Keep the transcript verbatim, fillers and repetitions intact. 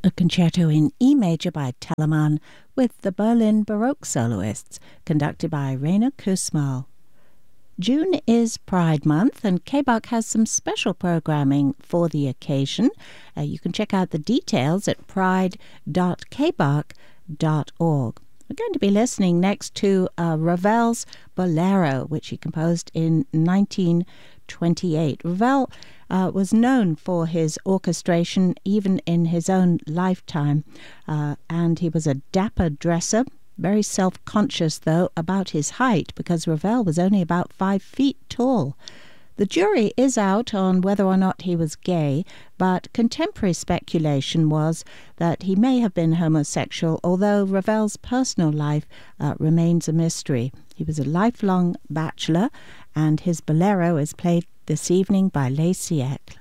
the concerto in E major by Telemann with the Berlin Baroque soloists, conducted by Rainer Kussmaul. June is Pride Month, and K B A C has some special programming for the occasion. Uh, you can check out the details at pride dot k b a c dot org. We're going to be listening next to uh, Ravel's Bolero, which he composed in nineteen twenty-eight. Ravel uh, was known for his orchestration even in his own lifetime, uh, and he was a dapper dresser, very self-conscious, though, about his height, because Ravel was only about five feet tall. The jury is out on whether or not he was gay, but contemporary speculation was that he may have been homosexual, although Ravel's personal life uh, remains a mystery. He was a lifelong bachelor, and his Bolero is played this evening by Les Siècles.